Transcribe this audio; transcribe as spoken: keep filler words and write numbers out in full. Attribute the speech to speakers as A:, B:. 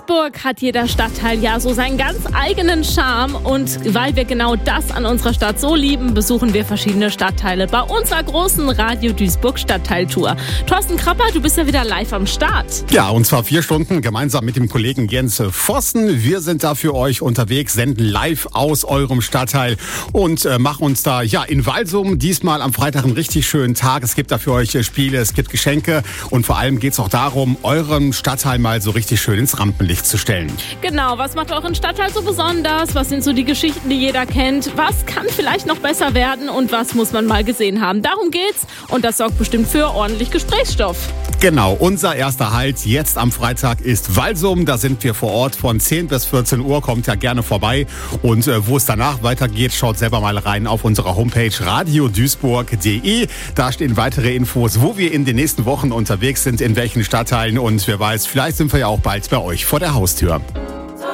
A: Duisburg hat jeder Stadtteil ja so seinen ganz eigenen Charme. Und weil wir genau das an unserer Stadt so lieben, besuchen wir verschiedene Stadtteile bei unserer großen Radio Duisburg Stadtteiltour. Thorsten Krapper, du bist ja wieder live am Start.
B: Ja, und zwar vier Stunden gemeinsam mit dem Kollegen Jens Vossen. Wir sind da für euch unterwegs, senden live aus eurem Stadtteil und äh, machen uns da ja in Walsum diesmal am Freitag einen richtig schönen Tag. Es gibt da für euch Spiele, es gibt Geschenke und vor allem geht es auch darum, euren Stadtteil mal so richtig schön ins Rampenlicht zu stellen.
A: Genau, was macht euren Stadtteil so besonders? Was sind so die Geschichten, die jeder kennt? Was kann vielleicht noch besser werden und was muss man mal gesehen haben? Darum geht's und das sorgt bestimmt für ordentlich Gesprächsstoff.
B: Genau, unser erster Halt jetzt am Freitag ist Walsum. Da sind wir vor Ort von zehn bis vierzehn Uhr. Kommt ja gerne vorbei. Und äh, wo es danach weitergeht, schaut selber mal rein auf unserer Homepage radio duisburg punkt de. Da stehen weitere Infos, wo wir in den nächsten Wochen unterwegs sind, in welchen Stadtteilen. Und wer weiß, vielleicht sind wir ja auch bald bei euch vor der Haustür.